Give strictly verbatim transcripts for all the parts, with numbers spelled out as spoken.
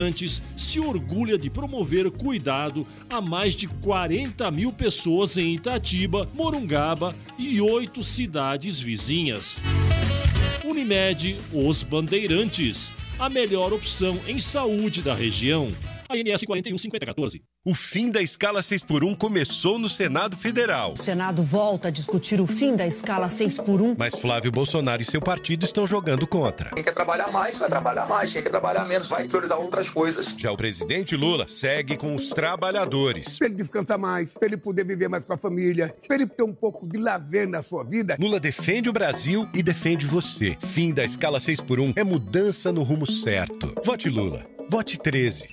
Antes, se orgulha de promover cuidado a mais de quarenta mil pessoas em Itatiba, Morungaba e oito cidades vizinhas. Unimed, Os Bandeirantes, a melhor opção em saúde da região. A N S quatro um cinco zero um quatro. O fim da escala seis por um começou no Senado Federal. O Senado volta a discutir o fim da escala seis por um. Mas Flávio Bolsonaro e seu partido estão jogando contra. Quem quer trabalhar mais, vai trabalhar mais. Quem quer trabalhar menos, vai priorizar outras coisas. Já o presidente Lula segue com os trabalhadores. Para ele descansar mais, para ele poder viver mais com a família, para ele ter um pouco de lazer na sua vida. Lula defende o Brasil e defende você. Fim da escala seis por um é mudança no rumo certo. Vote Lula. Vote treze.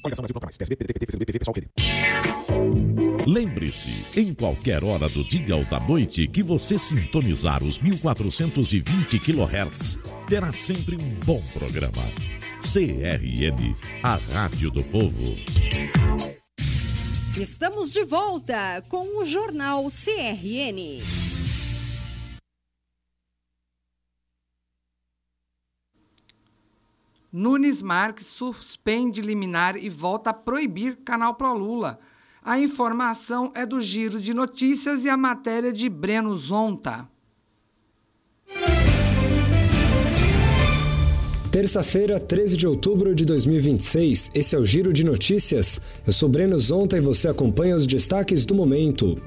Lembre-se, em qualquer hora do dia ou da noite que você sintonizar os mil quatrocentos e vinte quilohertz, terá sempre um bom programa. C R N, a Rádio do Povo. Estamos de volta com o Jornal C R N. Nunes Marques suspende liminar e volta a proibir canal Pró-Lula. A informação é do Giro de Notícias e a matéria de Breno Zonta. Terça-feira, treze de outubro de dois mil e vinte e seis, esse é o Giro de Notícias. Eu sou Breno Zonta e você acompanha os destaques do momento.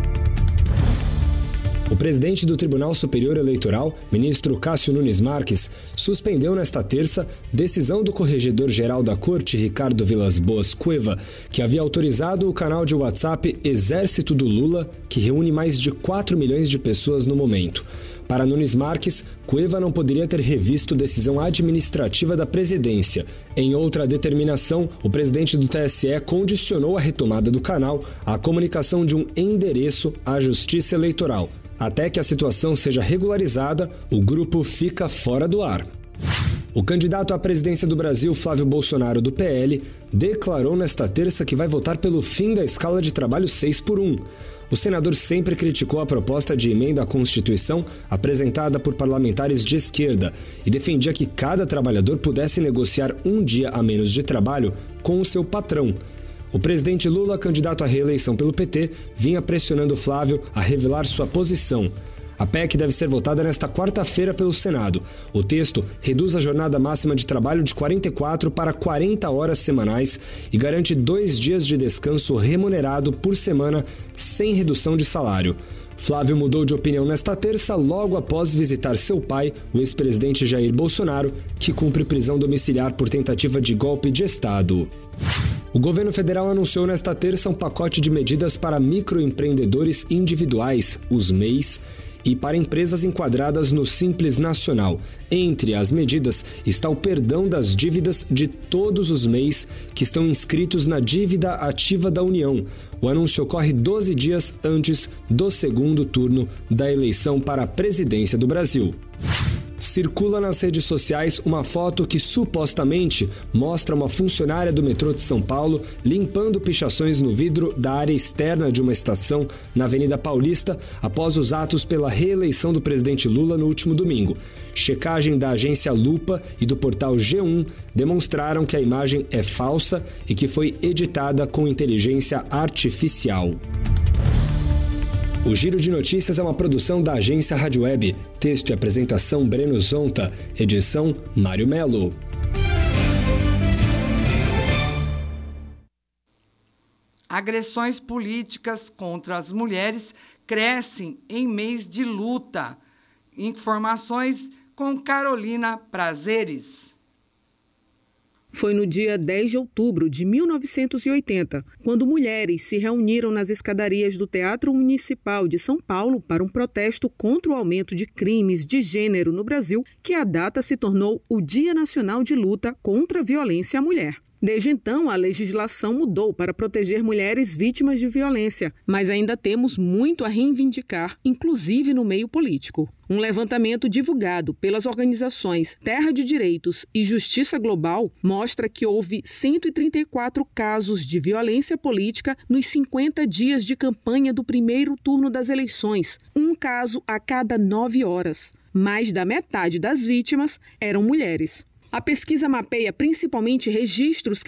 O presidente do Tribunal Superior Eleitoral, ministro Cássio Nunes Marques, suspendeu nesta terça decisão do corregedor-geral da Corte, Ricardo Vilas Boas Cueva, que havia autorizado o canal de WhatsApp Exército do Lula, que reúne mais de quatro milhões de pessoas no momento. Para Nunes Marques, Cueva não poderia ter revisto decisão administrativa da presidência. Em outra determinação, o presidente do T S E condicionou a retomada do canal à comunicação de um endereço à Justiça Eleitoral. Até que a situação seja regularizada, o grupo fica fora do ar. O candidato à presidência do Brasil, Flávio Bolsonaro, do P L, declarou nesta terça que vai votar pelo fim da escala de trabalho seis por um. O senador sempre criticou a proposta de emenda à Constituição apresentada por parlamentares de esquerda e defendia que cada trabalhador pudesse negociar um dia a menos de trabalho com o seu patrão. O presidente Lula, candidato à reeleição pelo P T, vinha pressionando Flávio a revelar sua posição. A P E C deve ser votada nesta quarta-feira pelo Senado. O texto reduz a jornada máxima de trabalho de quarenta e quatro para quarenta horas semanais e garante dois dias de descanso remunerado por semana sem redução de salário. Flávio mudou de opinião nesta terça logo após visitar seu pai, o ex-presidente Jair Bolsonaro, que cumpre prisão domiciliar por tentativa de golpe de Estado. O governo federal anunciou nesta terça um pacote de medidas para microempreendedores individuais, os M E Is, e para empresas enquadradas no Simples Nacional. Entre as medidas está o perdão das dívidas de todos os M E Is que estão inscritos na dívida ativa da União. O anúncio ocorre doze dias antes do segundo turno da eleição para a presidência do Brasil. Circula nas redes sociais uma foto que supostamente mostra uma funcionária do metrô de São Paulo limpando pichações no vidro da área externa de uma estação na Avenida Paulista após os atos pela reeleição do presidente Lula no último domingo. Checagem da agência Lupa e do portal G um demonstraram que a imagem é falsa e que foi editada com inteligência artificial. O Giro de Notícias é uma produção da agência Rádio Web. Texto e apresentação Breno Zonta. Edição Mário Melo. Agressões políticas contra as mulheres crescem em mês de luta. Informações com Carolina Prazeres. Foi no dia dez de outubro de mil novecentos e oitenta, quando mulheres se reuniram nas escadarias do Teatro Municipal de São Paulo para um protesto contra o aumento de crimes de gênero no Brasil, que a data se tornou o Dia Nacional de Luta contra a Violência à Mulher. Desde então, a legislação mudou para proteger mulheres vítimas de violência, mas ainda temos muito a reivindicar, inclusive no meio político. Um levantamento divulgado pelas organizações Terra de Direitos e Justiça Global mostra que houve cento e trinta e quatro casos de violência política nos cinquenta dias de campanha do primeiro turno das eleições, um caso a cada nove horas. Mais da metade das vítimas eram mulheres. A pesquisa mapeia principalmente registros